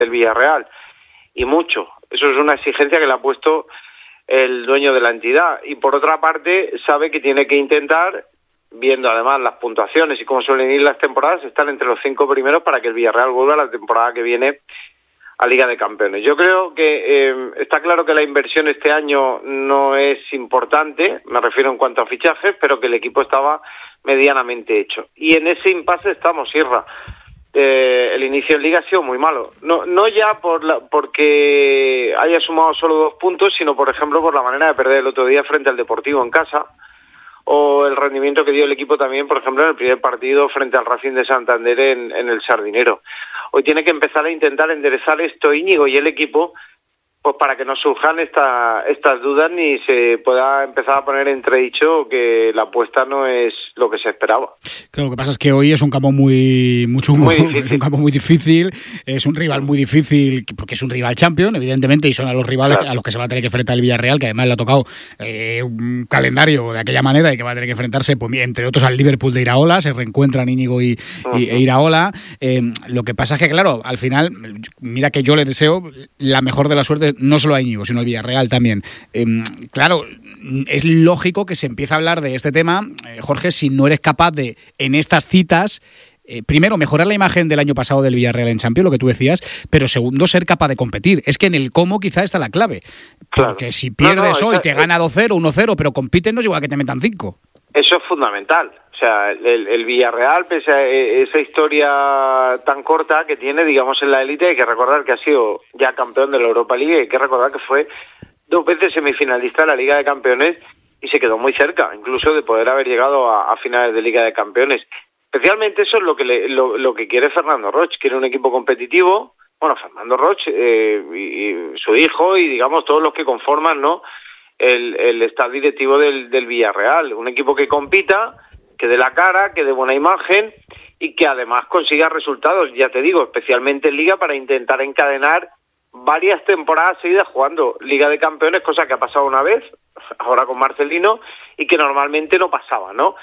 del Villarreal, y mucho. Eso es una exigencia que le ha puesto el dueño de la entidad, y por otra parte sabe que tiene que intentar, viendo además las puntuaciones y cómo suelen ir las temporadas, estar entre los 5 primeros para que el Villarreal vuelva la temporada que viene a Liga de Campeones. Yo creo que está claro que la inversión este año no es importante, me refiero en cuanto a fichajes, pero que el equipo estaba medianamente hecho. Y en ese impasse estamos, Irra. El inicio en Liga ha sido muy malo. No ya porque haya sumado solo 2 puntos, sino, por ejemplo, por la manera de perder el otro día frente al Deportivo en casa, o el rendimiento que dio el equipo también, por ejemplo, en el primer partido frente al Racing de Santander en el Sardinero. Hoy tiene que empezar a intentar enderezar esto Íñigo y el equipo, pues para que no surjan estas dudas ni se pueda empezar a poner entredicho que la apuesta no es lo que se esperaba. Claro, lo que pasa es que hoy es un campo muy chungo, es un campo muy difícil, es un rival muy difícil, porque es un rival champion, evidentemente, y son a los rivales a los que se va a tener que enfrentar el Villarreal, que además le ha tocado un calendario de aquella manera y que va a tener que enfrentarse, pues entre otros, al Liverpool de Iraola, se reencuentran Íñigo e Iraola. Lo que pasa es que, claro, al final, mira que yo le deseo la mejor de la suerte, no solo a Íñigo, sino al Villarreal también. Claro, es lógico que se empiece a hablar de este tema, Jorge, si no eres capaz de, en estas citas, primero, mejorar la imagen del año pasado del Villarreal en Champions, lo que tú decías, pero segundo, ser capaz de competir. Es que en el cómo quizá está la clave. Porque claro, si pierdes hoy, te gana 2-0, 1-0, pero compites, no es igual que te metan 5. Eso es fundamental. O sea, el Villarreal, pese a esa historia tan corta que tiene, digamos, en la élite, hay que recordar que ha sido ya campeón de la Europa League, hay que recordar que fue 2 veces semifinalista de la Liga de Campeones y se quedó muy cerca, incluso de poder haber llegado a finales de Liga de Campeones. Especialmente eso es lo que quiere Fernando Roig, quiere un equipo competitivo. Bueno, Fernando Roig y su hijo y, digamos, todos los que conforman, ¿no?, el staff directivo del Villarreal, un equipo que compita, que dé la cara, que dé buena imagen y que además consiga resultados, ya te digo, especialmente en Liga, para intentar encadenar varias temporadas seguidas jugando Liga de Campeones, cosa que ha pasado una vez, ahora con Marcelino, y que normalmente no pasaba, ¿no?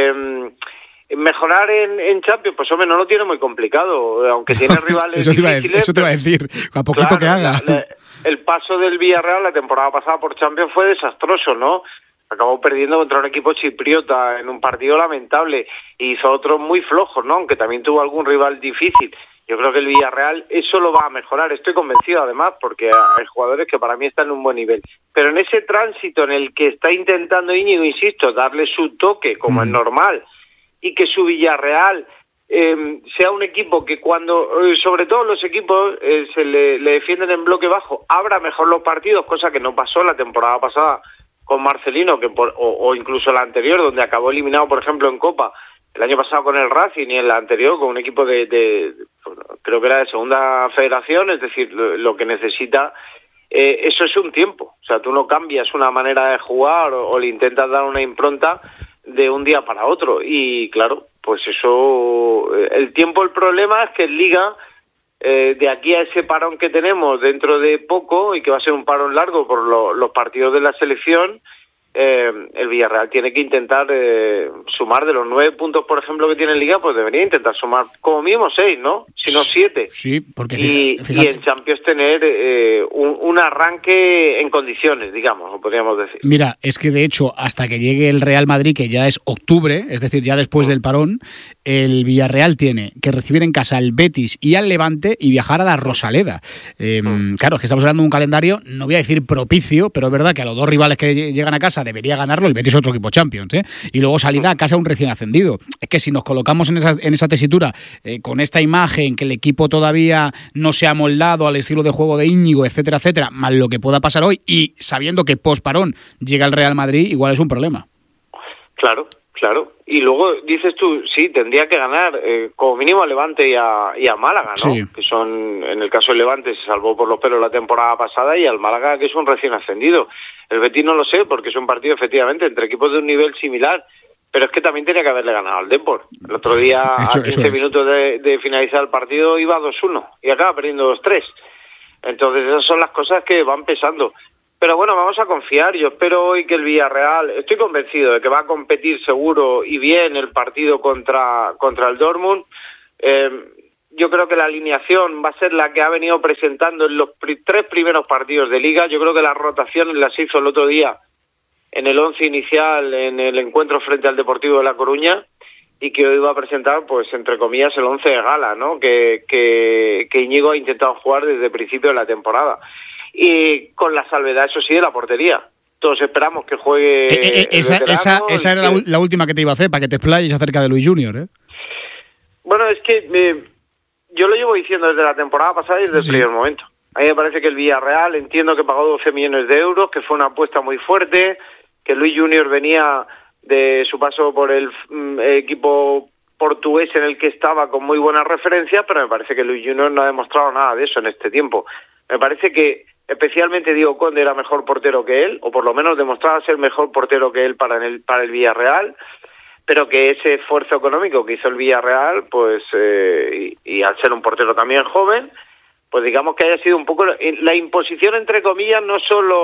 Mejorar en Champions, pues hombre, no lo tiene muy complicado, aunque tiene rivales difíciles. Eso te iba a decir, a poquito claro, que haga. El paso del Villarreal la temporada pasada por Champions fue desastroso, ¿no? Acabó perdiendo contra un equipo chipriota en un partido lamentable y hizo otros muy flojos, ¿no? Aunque también tuvo algún rival difícil. Yo creo que el Villarreal eso lo va a mejorar, estoy convencido además, porque hay jugadores que para mí están en un buen nivel. Pero en ese tránsito en el que está intentando Íñigo, insisto, darle su toque, como es normal, y que su Villarreal sea un equipo que cuando, sobre todo los equipos, se le defienden en bloque bajo, abra mejor los partidos, cosa que no pasó la temporada pasada con Marcelino, o incluso la anterior, donde acabó eliminado, por ejemplo, en Copa, el año pasado con el Racing, y en la anterior con un equipo creo que era de segunda federación, es decir, lo que necesita, eso es un tiempo. O sea, tú no cambias una manera de jugar o le intentas dar una impronta de un día para otro, y claro, pues eso, el tiempo, el problema es que en Liga, de aquí a ese parón que tenemos dentro de poco, y que va a ser un parón largo por los partidos de la selección, el Villarreal tiene que intentar sumar de los 9 puntos, por ejemplo, que tiene en Liga, pues debería intentar sumar como mínimo 6, ¿no? Si no 7. Sí, porque fíjate. Y en Champions tener un arranque en condiciones, digamos, lo podríamos decir. Mira, es que de hecho, hasta que llegue el Real Madrid, que ya es octubre, es decir, ya después del parón, el Villarreal tiene que recibir en casa al Betis y al Levante y viajar a la Rosaleda. Claro, es que estamos hablando de un calendario, no voy a decir propicio, pero es verdad que a los 2 rivales que llegan a casa debería ganarlo. El Betis es otro equipo Champions, y luego salida a casa un recién ascendido. Es que si nos colocamos en esa tesitura, con esta imagen, que el equipo todavía no se ha moldado al estilo de juego de Íñigo, etcétera, etcétera, más lo que pueda pasar hoy, y sabiendo que post-parón llega el Real Madrid, igual es un problema. Claro. Y luego dices tú, sí, tendría que ganar como mínimo a Levante y a Málaga, ¿no? Sí. Que son, en el caso del Levante se salvó por los pelos la temporada pasada, y al Málaga, que es un recién ascendido. El Betis no lo sé, porque es un partido efectivamente entre equipos de un nivel similar, pero es que también tenía que haberle ganado al Depor. El otro día, a 15 minutos de finalizar el partido, iba 2-1 y acaba perdiendo 2-3. Entonces esas son las cosas que van pesando. Pero bueno, vamos a confiar. Yo espero hoy que el Villarreal, estoy convencido de que va a competir seguro y bien el partido contra el Dortmund. yo creo que la alineación va a ser la que ha venido presentando en los 3 primeros partidos de Liga. Yo creo que las rotaciones las hizo el otro día en el 11 inicial en el encuentro frente al Deportivo de La Coruña, y que hoy va a presentar, pues entre comillas, el 11 de gala, ¿no? Que Íñigo ha intentado jugar desde el principio de la temporada. Y con la salvedad, eso sí, de la portería. Todos esperamos que juegue esa era la última que te iba a hacer, para que te explayes acerca de Luis Junior, ¿eh? Bueno, es que yo lo llevo diciendo desde la temporada pasada y desde el primer momento. A mí me parece que el Villarreal, entiendo que pagó 12 millones de euros, que fue una apuesta muy fuerte, que Luis Junior venía de su paso por el equipo portugués en el que estaba con muy buenas referencias, pero me parece que Luis Junior no ha demostrado nada de eso en este tiempo. Me parece que especialmente Diego Conde era mejor portero que él, o por lo menos demostraba ser mejor portero que él para el Villarreal, pero que ese esfuerzo económico que hizo el Villarreal, pues y al ser un portero también joven, pues digamos que haya sido un poco la imposición, entre comillas, no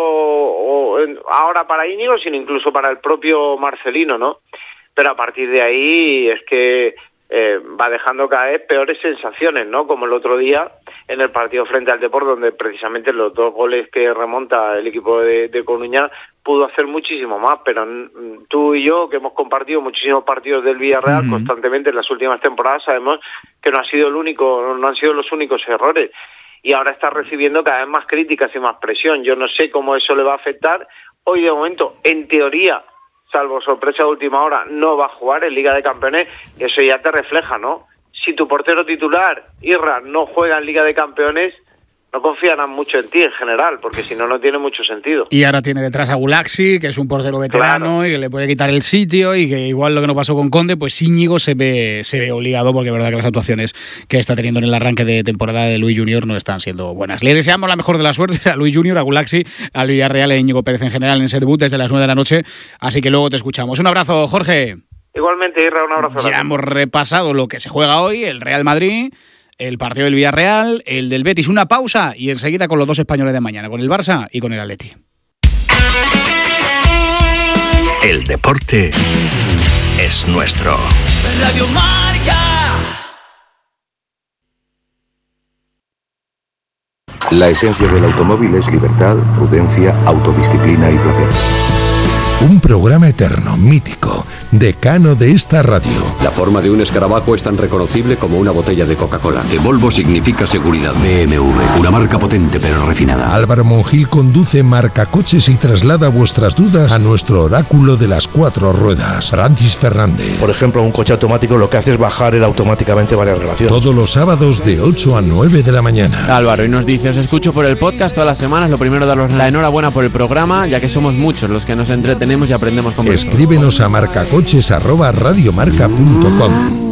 solo ahora para Íñigo, sino incluso para el propio Marcelino, ¿no? Pero a partir de ahí es que va dejando caer peores sensaciones, ¿no? Como el otro día en el partido frente al Depor, donde precisamente los 2 goles que remonta el equipo de Coruña pudo hacer muchísimo más, pero tú y yo, que hemos compartido muchísimos partidos del Villarreal constantemente en las últimas temporadas, sabemos que no han sido los únicos errores, y ahora está recibiendo cada vez más críticas y más presión. Yo no sé cómo eso le va a afectar. Hoy, de momento, en teoría, salvo sorpresa de última hora, no va a jugar en Liga de Campeones, y eso ya te refleja, ¿no? Si tu portero titular, Irra, no juega en Liga de Campeones, no confiarán mucho en ti en general, porque si no, no tiene mucho sentido. Y ahora tiene detrás a Gulaxi, que es un portero veterano, claro, y que le puede quitar el sitio, y que igual lo que no pasó con Conde, pues Íñigo se ve obligado, porque es verdad que las actuaciones que está teniendo en el arranque de temporada de Luis Junior no están siendo buenas. Le deseamos la mejor de las suertes a Luis Junior, a Gulaxi, al Villarreal y a Íñigo Pérez en general en ese debut desde las 9 de la noche, así que luego te escuchamos. Un abrazo, Jorge. Igualmente, Irra, un abrazo. Ya hemos repasado lo que se juega hoy, el Real Madrid, el partido del Villarreal, el del Betis, una pausa y enseguida con los 2 españoles de mañana, con el Barça y con el Atleti. El deporte es nuestro. Radio Marca. La esencia del automóvil es libertad, prudencia, autodisciplina y placer. Un programa eterno, mítico, decano de esta radio. La forma de un escarabajo es tan reconocible como una botella de Coca-Cola. Que Volvo significa seguridad. BMW, una marca potente pero refinada. Álvaro Monjil conduce Marcacoches y traslada vuestras dudas a nuestro oráculo de las 4 ruedas, Francis Fernández. Por ejemplo, un coche automático lo que hace es bajar él automáticamente varias relaciones. Todos los sábados de 8 a 9 de la mañana. Álvaro, y nos dice, os escucho por el podcast todas las semanas. Lo primero, daros la enhorabuena por el programa, ya que somos muchos los que nos entretenemos y aprendemos con vosotros. Escríbenos a marcacoches@radiomarca.com.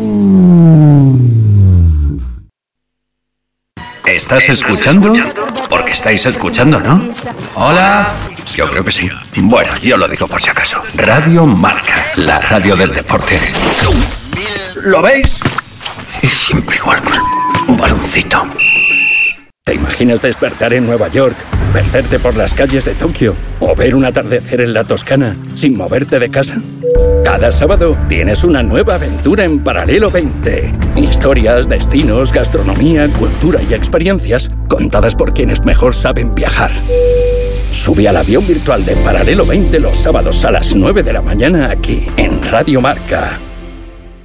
¿Estás escuchando? Porque estáis escuchando, ¿no? Hola. Yo creo que sí. Bueno, yo lo digo por si acaso. Radio Marca, la radio del deporte. ¿Lo veis? Siempre igual con un baloncito. ¿Te imaginas despertar en Nueva York, perderte por las calles de Tokio o ver un atardecer en la Toscana sin moverte de casa? Cada sábado tienes una nueva aventura en Paralelo 20. Historias, destinos, gastronomía, cultura y experiencias contadas por quienes mejor saben viajar. Sube al avión virtual de Paralelo 20 los sábados a las 9 de la mañana aquí en Radio Marca.